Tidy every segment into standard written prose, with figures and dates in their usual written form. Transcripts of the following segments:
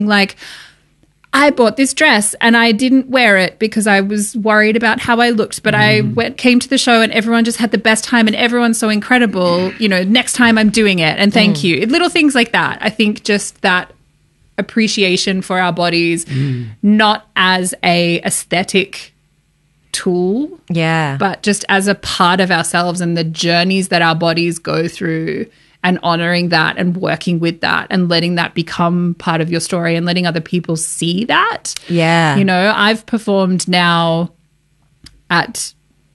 like, I bought this dress and I didn't wear it because I was worried about how I looked, but I came to the show and everyone just had the best time and everyone's so incredible. You know, next time I'm doing it and thank you. Little things like that. I think just that appreciation for our bodies, not as a aesthetic tool, but just as a part of ourselves and the journeys that our bodies go through, and honoring that and working with that and letting that become part of your story and letting other people see that. Yeah. You know, I've performed now at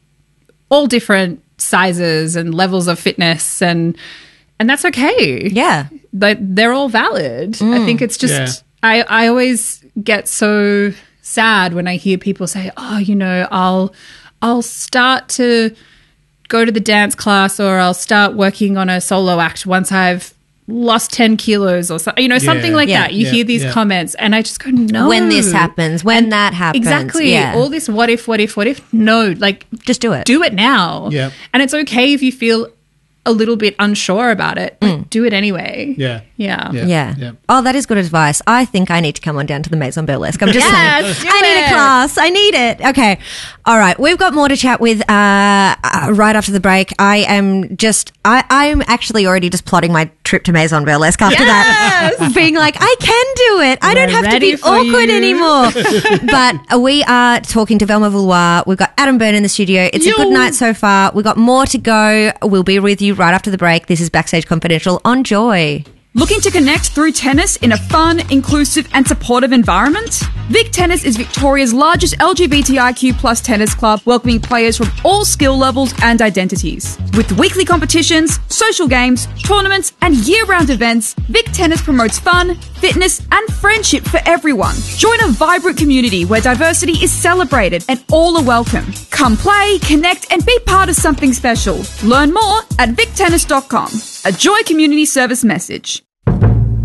all different sizes and levels of fitness and that's okay. Yeah. But they're all valid. I think it's just I always get so sad when I hear people say, "Oh, you know, I'll start to go to the dance class or I'll start working on a solo act once I've lost 10 kilos or something," you know, something like that. You hear these comments and I just go, no. When this happens, when that happens. Exactly. Yeah. All this what if. No, like just do it. Do it now. Yeah. And it's okay if you feel a little bit unsure about it, but do it anyway. Yeah. Oh, that is good advice. I think I need to come on down to the Maison Burlesque. I'm just saying. I need a class. I need it. Okay. All right. We've got more to chat with right after the break. I'm actually already just plotting my trip to Maison Burlesque after that. Being like, I can do it. I don't have to be awkward anymore. But we are talking to Velma Vouloir. We've got Adam Byrne in the studio. It's a good night so far. We've got more to go. We'll be with you right after the break. This is Backstage Confidential on Joy. Looking to connect through tennis in a fun, inclusive and supportive environment? Vic Tennis is Victoria's largest LGBTIQ plus tennis club, welcoming players from all skill levels and identities. With weekly competitions, social games, tournaments and year-round events, Vic Tennis promotes fun, fitness and friendship for everyone. Join a vibrant community where diversity is celebrated and all are welcome. Come play, connect and be part of something special. Learn more at victennis.com. A Joy Community Service message.